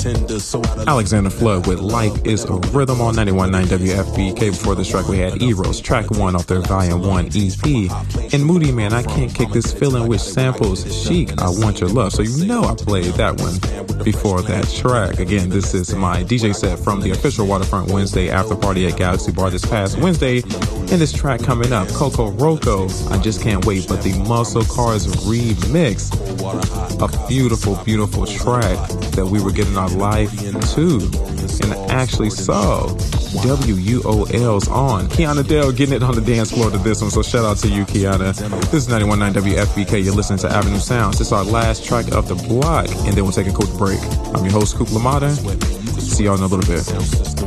Alexander Flood with Life is a Rhythm on 91.9 WFBK. Before this track, we had Eros, track 1 off their Volume 1 EP. And Moody Man, I Can't Kick This Feeling, which samples Chic, I Want Your Love. So you know I played that one before that track. Again, this is my DJ set from the official Waterfront Wednesday after party at Galaxy Bar this past Wednesday. And this track coming up, Coco Roco, I Just Can't Wait, but the Muscle Cars remix. A beautiful, beautiful track that we were getting our live to, and I actually saw WUOL's on. Kiana Dale getting it on the dance floor to this one, so shout out to you, Kiana. This is 91.9 WFBK. You're listening to Avenue Sounds. This is our last track of the block, and then we'll take a quick break. I'm your host, Coop LaMotta. See y'all in a little bit.